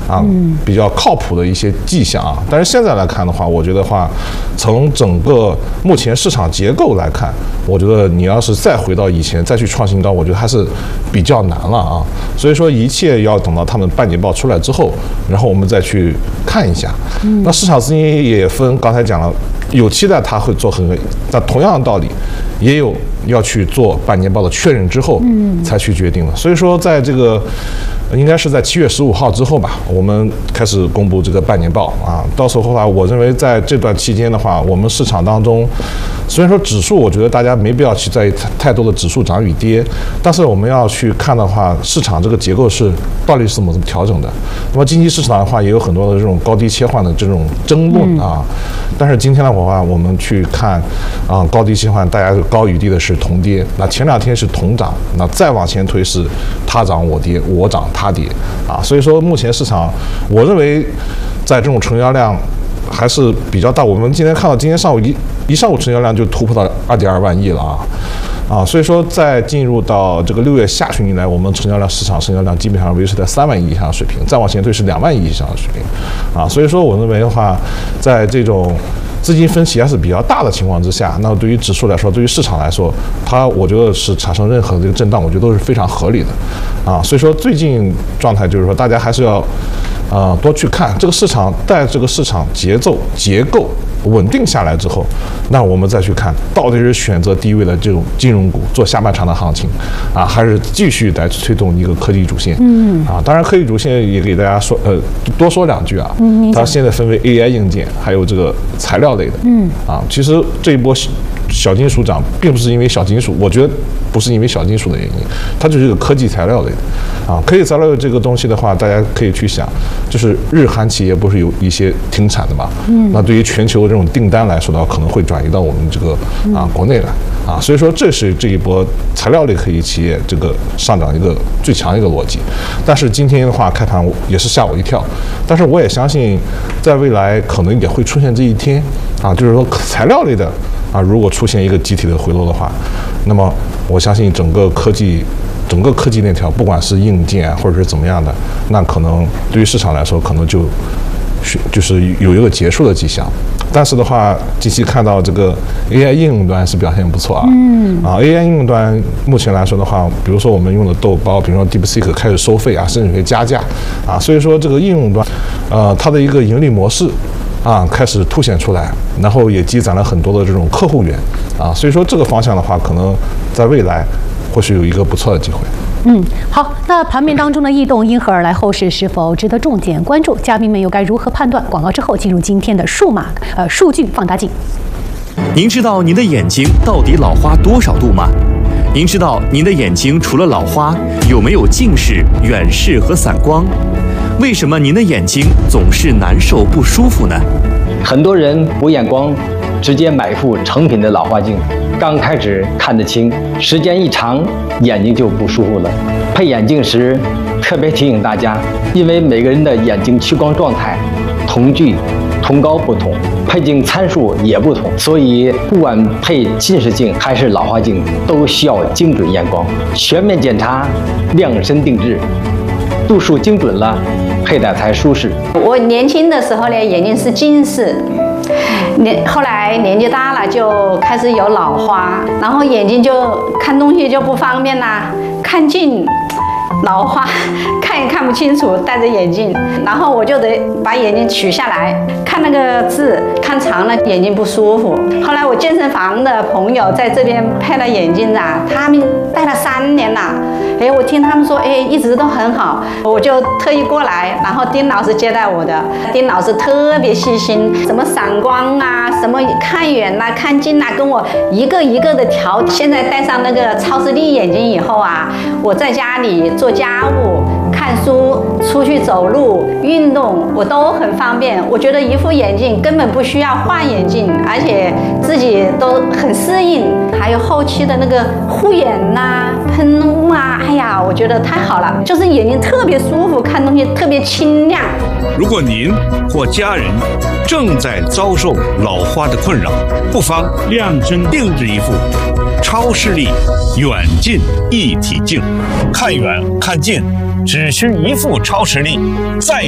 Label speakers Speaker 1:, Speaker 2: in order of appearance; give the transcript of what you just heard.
Speaker 1: 比较靠谱的一些迹象啊。但是现在来看的话，我觉得话，从整个目前市场结构来看，我觉得你要是再回到以前再去创新高，我觉得还是比较难了啊。所以说一切要等到他们半年报出来之后，然后我们再去看一下。那市场资金也分，刚才讲了，有期待它会做很好，那同样的道理，也有要去做半年报的确认之后，才去决定的。所以说，在这个应该是在7月15号之后吧，我们开始公布这个半年报啊。到时候的话，我认为在这段期间的话，我们市场当中，虽然说指数，我觉得大家没必要去在意太多的指数涨与跌，但是我们要去看的话，市场这个结构是到底是怎么调整的。那么经济市场的话，也有很多的这种高低切换的这种争论啊。但是今天的话，我们去看啊，高低切换，大家高与低的是同跌。那前2天是同涨，那再往前推是他涨我跌，我涨他跌啊。所以说目前市场，我认为在这种成交量还是比较大。我们今天看到今天上午一上午成交量就突破到2.2万亿了啊，所以说在进入到这个6月下旬以来，我们市场成交量基本上维持在3万亿以上的水平，再往前推是2万亿以上的水平啊。所以说我认为的话，在这种资金分歧还是比较大的情况之下，那对于指数来说，对于市场来说，我觉得是产生任何的这个震荡，我觉得都是非常合理的啊。所以说最近状态就是说，大家还是要多去看这个市场，在这个市场结构稳定下来之后，那我们再去看到底是选择低位的这种金融股做下半场的行情啊，还是继续来推动一个科技主线。当然科技主线也给大家说多说2句啊。它现在分为 AI 硬件还有这个材料类的。其实这一波小金属涨，并不是因为小金属，我觉得不是因为小金属的原因，它就是一个科技材料类的啊。科技材料这个东西的话，大家可以去想，就是日韩企业不是有一些停产的嘛？那对于全球这种订单来说的话，可能会转移到我们这个国内来啊。所以说，这是这一波材料类科技企业这个上涨一个最强一个逻辑。但是今天的话，开盘也是吓我一跳，但是我也相信，在未来可能也会出现这一天啊，就是说材料类的。如果出现一个集体的回落的话，那么我相信整个科技链条，不管是硬件或者是怎么样的，那可能对于市场来说，可能就是有一个结束的迹象。但是的话，近期看到这个 AI 应用端是表现不错啊。AI 应用端目前来说的话，比如说我们用的豆包，比如说 DeepSeek 开始收费啊，甚至会加价啊。所以说这个应用端，它的一个盈利模式。开始凸显出来，然后也积攒了很多的这种客户源啊，所以说这个方向的话，可能在未来或许有一个不错的机会。
Speaker 2: 好，那盘面当中的异动因何而来？后市是否值得重点关注？嘉宾们又该如何判断？广告之后进入今天的数据放大镜。
Speaker 3: 您知道您的眼睛到底老花多少度吗？您知道您的眼睛除了老花，有没有近视、远视和散光？为什么您的眼睛总是难受不舒服呢？
Speaker 4: 很多人补眼光，直接买副成品的老花镜，刚开始看得清，时间一长，眼睛就不舒服了。配眼镜时，特别提醒大家，因为每个人的眼睛屈光状态、瞳距、瞳高不同，配镜参数也不同，所以不管配近视镜还是老花镜，都需要精准验光，全面检查，量身定制，度数精准了，佩戴才舒适。
Speaker 5: 我年轻的时候呢，眼睛是近视，后来年纪大了就开始有老花，然后眼睛就看东西就不方便啦，看近老花，看也看不清楚，戴着眼镜，然后我就得把眼镜取下来，看那个字，看长了眼睛不舒服。后来我健身房的朋友在这边配了眼镜他们戴了3年了，我听他们说，一直都很好，我就特意过来，然后丁老师接待我的，丁老师特别细心，什么散光啊，什么看远啊，看近啊，跟我一个一个的调。现在戴上那个超视力眼镜以后我在家里做家务、看书、出去走路、运动，我都很方便。我觉得一副眼镜根本不需要换眼镜，而且自己都很适应。还有后期的那个护眼喷雾我觉得太好了，就是眼睛特别舒服，看东西特别清亮。
Speaker 6: 如果您或家人正在遭受老花的困扰，不妨量身定制一副超视力远近一体镜，看远看近只需一副超视力，再